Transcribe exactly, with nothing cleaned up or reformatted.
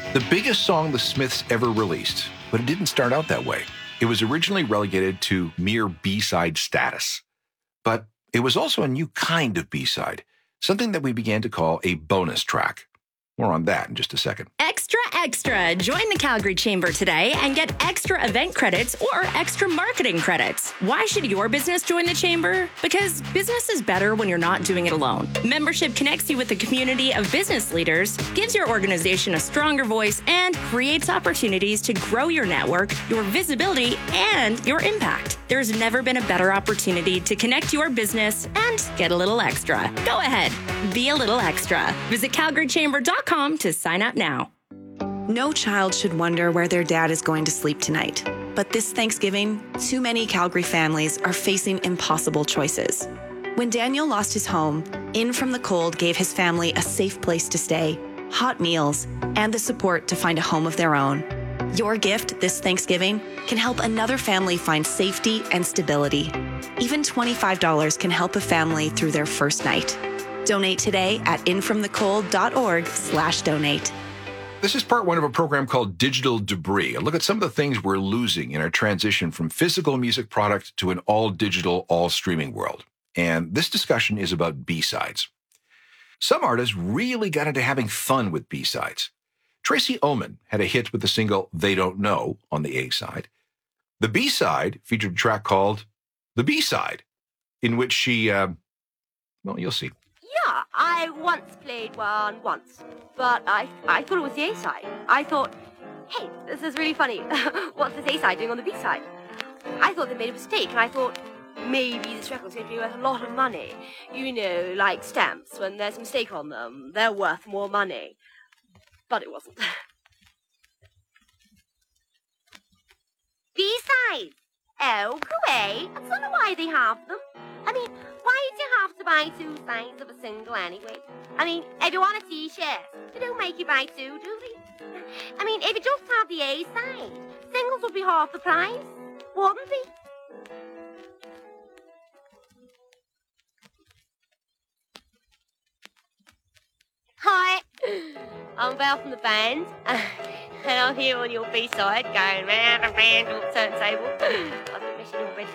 The biggest song the Smiths ever released, but it didn't start out that way. It was originally relegated to mere B-side status. But it was also a new kind of B-side, something that we began to call a bonus track. More on that in just a second. Extra, extra. Join the Calgary Chamber today and get extra event credits or extra marketing credits. Why should your business join the Chamber? Because business is better when you're not doing it alone. Membership connects you with a community of business leaders, gives your organization a stronger voice, and creates opportunities to grow your network, your visibility, and your impact. There's never been a better opportunity to connect your business and get a little extra. Go ahead, be a little extra. Visit calgary chamber dot com to sign up now. No child should wonder where their dad is going to sleep tonight. But this Thanksgiving, too many Calgary families are facing impossible choices. When Daniel lost his home, In From the Cold gave his family a safe place to stay, hot meals, and the support to find a home of their own. Your gift this Thanksgiving can help another family find safety and stability. Even twenty-five dollars can help a family through their first night. Donate today at infromthecold.org slash donate. This is part one of a program called Digital Debris, a look at some of the things we're losing in our transition from physical music product to an all-digital, all-streaming world. And this discussion is about B-sides. Some artists really got into having fun with B-sides. Tracey Ullman had a hit with the single They Don't Know on the A-side. The B-side featured a track called The B-side, in which she, uh, well, you'll see. Yeah, I once played one once, but I I thought it was the A-side. I thought, hey, this is really funny. What's this A-side doing on the B-side? I thought they made a mistake, and I thought maybe this record's going to be worth a lot of money. You know, like stamps, when there's a mistake on them, they're worth more money. But it wasn't. B-sides? Oh, go away. I don't know why they have them. I mean, why do you have to buy two sides of a single anyway? I mean, if you want a t-shirt, they don't make you buy two, do they? I mean, if you just had the A-side, singles would be half the price, wouldn't they? Hi, I'm Val from the band, and I'm here on your B-side, going round and round on the turntable.